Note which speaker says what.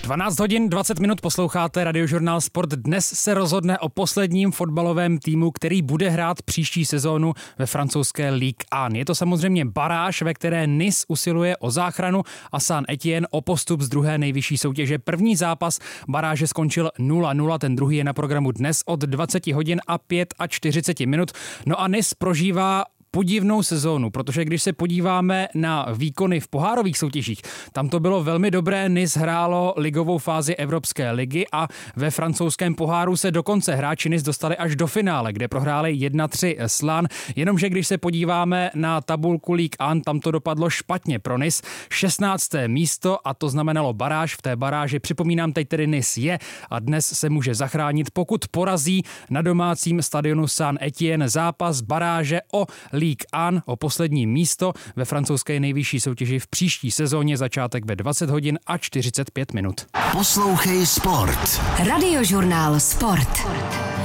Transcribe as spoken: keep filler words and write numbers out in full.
Speaker 1: dvanáct hodin dvacet minut posloucháte Radiožurnál Sport. Dnes se rozhodne o posledním fotbalovém týmu, který bude hrát příští sezónu ve francouzské Ligue jedna. Je to samozřejmě baráž, ve které Nice usiluje o záchranu a Saint-Étienne o postup z druhé nejvyšší soutěže. První zápas baráže skončil nula nula, ten druhý je na programu dnes od dvacet hodin a čtyřicet pět minut. No a Nice prožívá podivnou sezónu, protože když se podíváme na výkony v pohárových soutěžích, tam to bylo velmi dobré. Nice hrálo ligovou fázi Evropské ligy a ve francouzském poháru se dokonce hráči Nice dostali až do finále, kde prohráli jedna tři s Lens. Jenomže když se podíváme na tabulku Ligue jedna, tam to dopadlo špatně pro Nice. šestnácté místo a to znamenalo baráž. V té baráži, připomínám, teď tedy Nice je a dnes se může zachránit, pokud porazí na domácím stadionu Saint-Étienne zápas baráže o Ligue jedna, o poslední místo ve francouzské nejvyšší soutěži v příští sezóně, začátek ve dvacet hodin a čtyřicet pět minut.
Speaker 2: Poslouchej Sport.
Speaker 3: Radiožurnál Sport.